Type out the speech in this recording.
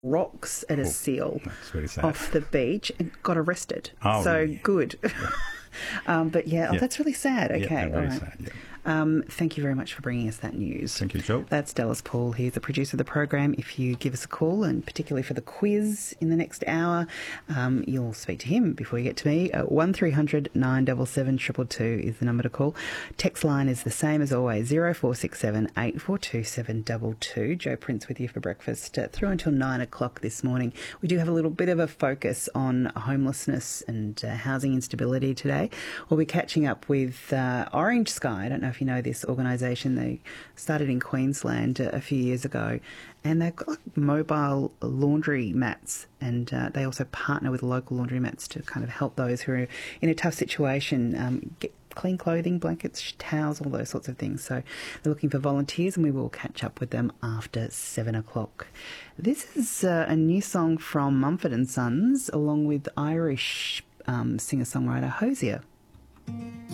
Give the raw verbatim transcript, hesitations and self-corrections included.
rocks at a Oh, seal that's very sad. off the beach and got arrested. Oh, so really? good. um, but yeah, oh, Yeah. that's really sad. Okay, Yeah, very all right. sad, yeah. Um, thank you very much for bringing us that news. Thank you, Joe. That's Dallas Paul. He's the producer of the program. If you give us a call, and particularly for the quiz in the next hour, um, you'll speak to him before you get to me. Uh, one three hundred nine seven seven two two two is the number to call. Text line is the same as always, zero four six seven eight four two seven two two. Joe Prince with you for breakfast uh, through until nine o'clock this morning. We do have a little bit of a focus on homelessness and uh, housing instability today. We'll be catching up with uh, Orange Sky. I don't know if you know this organisation. They started in Queensland a, a few years ago, and they've got like, mobile laundry mats, and uh, they also partner with local laundry mats to kind of help those who are in a tough situation um, get clean clothing, blankets, towels, all those sorts of things. So they're looking for volunteers, and we will catch up with them after seven o'clock. This is uh, a new song from Mumford and Sons, along with Irish um, singer-songwriter Hosier.